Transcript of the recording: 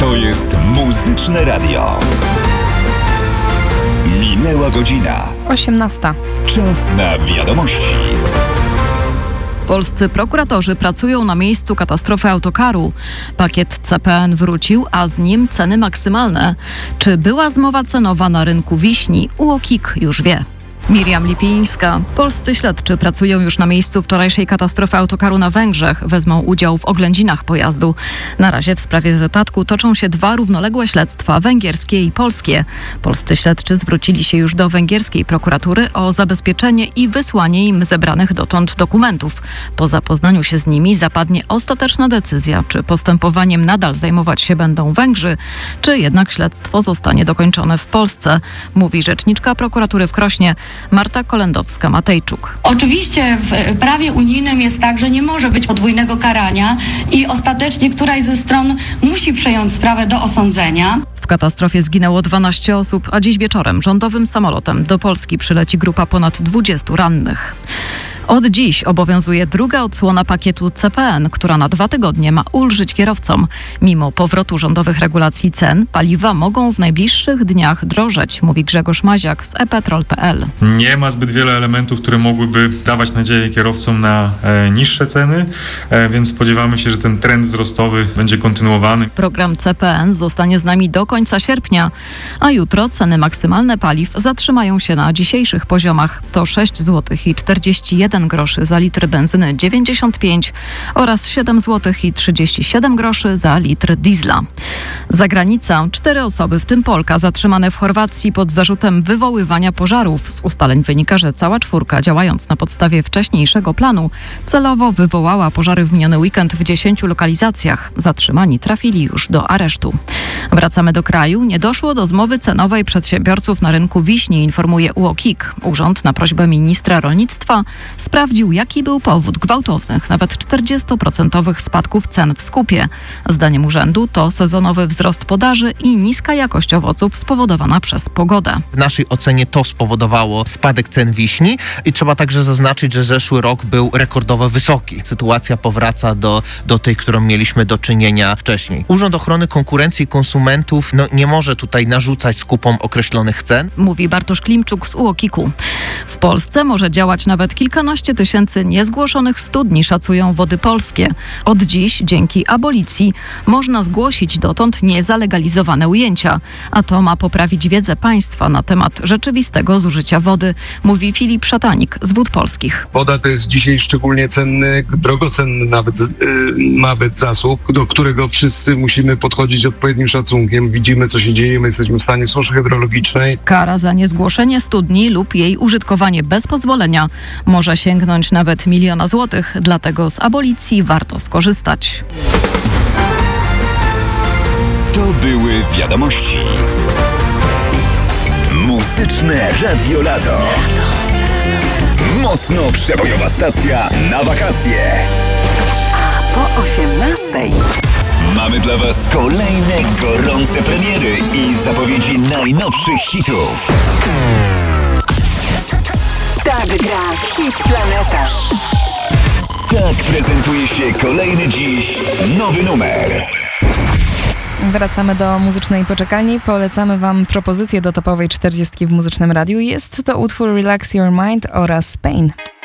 To jest Muzyczne Radio. Minęła godzina. 18. Czas na wiadomości. Polscy prokuratorzy pracują na miejscu katastrofy autokaru. Pakiet CPN wrócił, a z nim ceny maksymalne. Czy była zmowa cenowa na rynku wiśni? UOKiK już wie. Miriam Lipińska. Polscy śledczy pracują już na miejscu wczorajszej katastrofy autokaru na Węgrzech. Wezmą udział w oględzinach pojazdu. Na razie w sprawie wypadku toczą się dwa równoległe śledztwa, węgierskie i polskie. Polscy śledczy zwrócili się już do węgierskiej prokuratury o zabezpieczenie i wysłanie im zebranych dotąd dokumentów. Po zapoznaniu się z nimi zapadnie ostateczna decyzja, czy postępowaniem nadal zajmować się będą Węgrzy, czy jednak śledztwo zostanie dokończone w Polsce, mówi rzeczniczka prokuratury w Krośnie Marta Kolendowska-Matejczuk. Oczywiście w prawie unijnym jest tak, że nie może być podwójnego karania i ostatecznie któraś ze stron musi przejąć sprawę do osądzenia. W katastrofie zginęło 12 osób, a dziś wieczorem rządowym samolotem do Polski przyleci grupa ponad 20 rannych. Od dziś obowiązuje druga odsłona pakietu CPN, która na 2 tygodnie ma ulżyć kierowcom. Mimo powrotu rządowych regulacji cen, paliwa mogą w najbliższych dniach drożeć, mówi Grzegorz Maziak z ePetrol.pl. Nie ma zbyt wiele elementów, które mogłyby dawać nadzieję kierowcom na niższe ceny, więc spodziewamy się, że ten trend wzrostowy będzie kontynuowany. Program CPN zostanie z nami do końca sierpnia, a jutro ceny maksymalne paliw zatrzymają się na dzisiejszych poziomach. To 6,41 zł za litr benzyny 95 oraz 7,37 zł za litr diesla. Zagranica. 4 osoby, w tym Polka, zatrzymane w Chorwacji pod zarzutem wywoływania pożarów. Z ustaleń wynika, że cała czwórka, działając na podstawie wcześniejszego planu, celowo wywołała pożary w miniony weekend w 10 lokalizacjach. Zatrzymani trafili już do aresztu. Wracamy do kraju. Nie doszło do zmowy cenowej przedsiębiorców na rynku wiśni, informuje UOKiK. Urząd na prośbę ministra rolnictwa sprawdził, jaki był powód gwałtownych, nawet 40% spadków cen w skupie. Zdaniem urzędu to sezonowy wzrost podaży i niska jakość owoców spowodowana przez pogodę. W naszej ocenie to spowodowało spadek cen wiśni i trzeba także zaznaczyć, że zeszły rok był rekordowo wysoki. Sytuacja powraca do tej, którą mieliśmy do czynienia wcześniej. Urząd Ochrony Konkurencji i Konsumentów nie może tutaj narzucać skupom określonych cen. Mówi Bartosz Klimczuk z UOKiK-u. W Polsce może działać nawet kilkanaście tysięcy niezgłoszonych studni, szacują Wody Polskie. Od dziś, dzięki abolicji, można zgłosić dotąd niezalegalizowane ujęcia. A to ma poprawić wiedzę państwa na temat rzeczywistego zużycia wody, mówi Filip Szatanik z Wód Polskich. Woda to jest dzisiaj szczególnie cenny, drogocenny nawet zasób, do którego wszyscy musimy podchodzić odpowiednim szacunkiem. Widzimy, co się dzieje, my jesteśmy w stanie suszy hydrologicznej. Kara za niezgłoszenie studni lub jej użytkowanie bez pozwolenia może sięgnąć nawet 1 000 000 złotych, dlatego z abolicji warto skorzystać. To były wiadomości. Muzyczne Radio Lato. Mocno przebojowa stacja na wakacje. A po 18:00 mamy dla Was kolejne gorące premiery i zapowiedzi najnowszych hitów. Tak gra Hit Planeta. Tak prezentuje się kolejny dziś nowy numer. Wracamy do muzycznej poczekalni. Polecamy Wam propozycję do topowej 40 w Muzycznym Radiu. Jest to utwór Relax Your Mind oraz Pain.